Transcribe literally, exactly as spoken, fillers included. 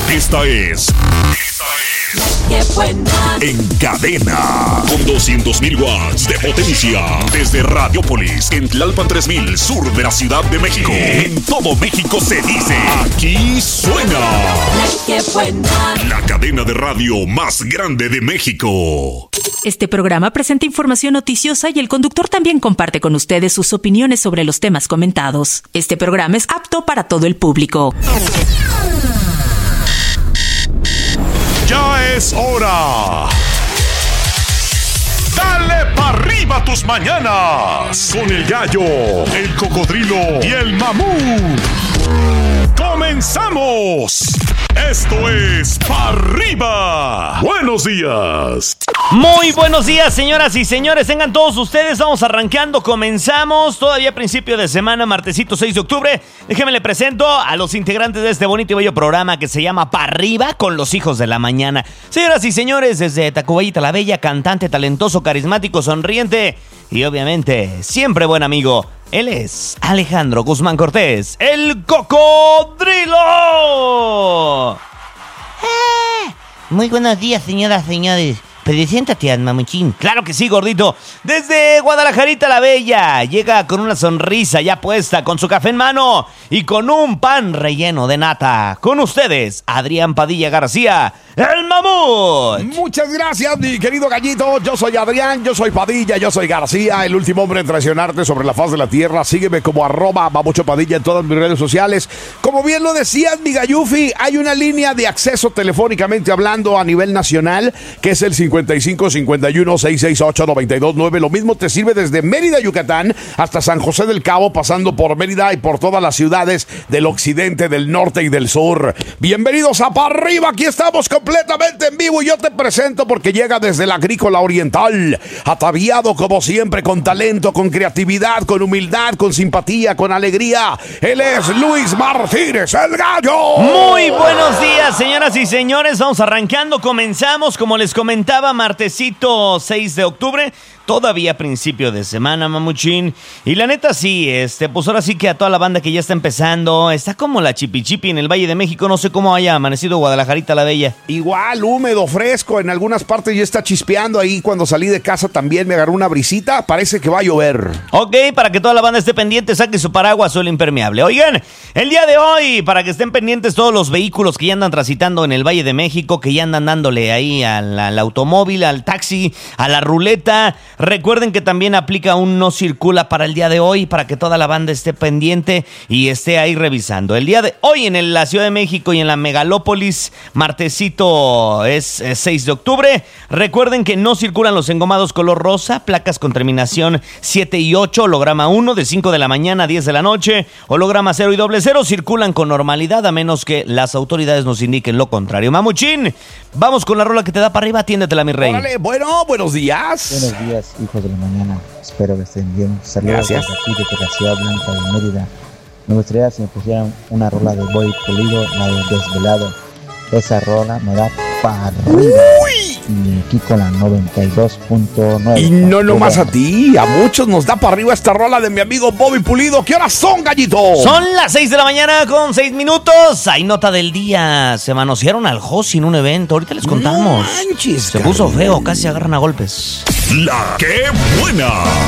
Esta es... Esta es... ¡Qué buena! En cadena, con doscientos mil watts de potencia. Desde Radiopolis, en Tlalpan tres mil, sur de la Ciudad de México. En todo México se dice, aquí suena. ¡Qué buena! La cadena de radio más grande de México. Este programa presenta información noticiosa y el conductor también comparte con ustedes sus opiniones sobre los temas comentados. Este programa es apto para todo el público. Ya es hora. Dale pa' arriba tus mañanas con el gallo, el cocodrilo y el mamut. ¡Comenzamos! Esto es Pa' Arriba. Buenos días. Muy buenos días, señoras y señores. Tengan todos ustedes. Vamos arrancando. Comenzamos. Todavía principio de semana, martesito seis de octubre. Déjenme le presento a los integrantes de este bonito y bello programa que se llama Pa' Arriba con los hijos de la mañana. Señoras y señores, desde Tacubaya la Bella, cantante, talentoso, carismático, sonriente y obviamente siempre buen amigo. Él es Alejandro Guzmán Cortés, el cocodrilo. ¡Eh! Muy buenos días, señoras y señores. Preséntate, mamuchín. Claro que sí, gordito. Desde Guadalajarita la Bella, llega con una sonrisa ya puesta, con su café en mano y con un pan relleno de nata. Con ustedes, Adrián Padilla García, el mamut. Muchas gracias, mi querido gallito. Yo soy Adrián, yo soy Padilla, yo soy García, el último hombre en traicionarte sobre la faz de la tierra. Sígueme como arroba Mamucho Padilla en todas mis redes sociales. Como bien lo decías, mi gallufi, hay una línea de acceso telefónicamente hablando a nivel nacional, que es el cincuenta y cinco cincuenta y uno sesenta y seis ocho noventa y dos nueve. Lo mismo te sirve desde Mérida, Yucatán, hasta San José del Cabo, pasando por Mérida y por todas las ciudades del occidente, del norte y del sur. Bienvenidos a Pa' Arriba, aquí estamos completamente en vivo y yo te presento porque llega desde la Agrícola Oriental, ataviado como siempre con talento, con creatividad, con humildad, con simpatía, con alegría. Él es Luis Martínez, el gallo. Muy buenos días, señoras y señores. Vamos arrancando, comenzamos, como les comentaba, martesito seis de octubre, todavía principio de semana, mamuchín. Y la neta sí, este, pues ahora sí que a toda la banda que ya está empezando, está como la chipi chipi en el Valle de México, no sé cómo haya amanecido Guadalajarita la Bella. Igual, húmedo, fresco, en algunas partes ya está chispeando. Ahí cuando salí de casa también me agarró una brisita, parece que va a llover. Ok, para que toda la banda esté pendiente, saque su paraguas o el impermeable. Oigan, el día de hoy, para que estén pendientes todos los vehículos que ya andan transitando en el Valle de México, que ya andan dándole ahí al, al automóvil, al taxi, a la ruleta. Recuerden que también aplica un no circula para el día de hoy, para que toda la banda esté pendiente y esté ahí revisando. El día de hoy en el, la Ciudad de México y en la megalópolis, martesito es, es seis de octubre. Recuerden que no circulan los engomados color rosa, placas con terminación siete y ocho, holograma uno de cinco de la mañana a diez de la noche, holograma cero y doble cero, circulan con normalidad a menos que las autoridades nos indiquen lo contrario. Mamuchín, vamos con la rola que te da para arriba, atiéndetela, mi rey. Órale, bueno, buenos días. Buenos días, hijos de la mañana. Espero que estén bien. Saludos desde aquí, desde la Ciudad Blanca de Mérida. Me gustaría si me pusieran una rola de Bobby Pulido, la de Desvelado. Esa rola me da para arriba. Y aquí con la noventa y dos punto nueve. Y no nomás a ti, a muchos nos da para arriba esta rola de mi amigo Bobby Pulido. ¿Qué horas son, gallito? Son las seis de la mañana con seis minutos. Hay nota del día. Se manosearon al Josi en un evento. Ahorita les contamos. No manches, se puso feo, casi se agarran a golpes. La que buena.